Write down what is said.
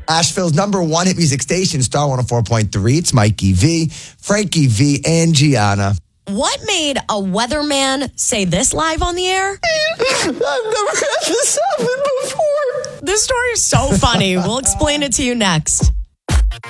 Asheville's number one hit music station, Star 104.3. It's Mikey V, Frankie V, and Gianna. What made a weatherman say this live on the air? I've never had this happen before. This story is so funny. We'll explain it to you next.